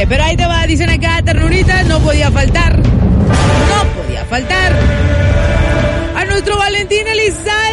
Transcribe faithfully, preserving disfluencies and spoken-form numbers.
pero ahí te va, dicen acá, ternurita, no podía faltar. No podía faltar. A nuestro Valentín Elizalde.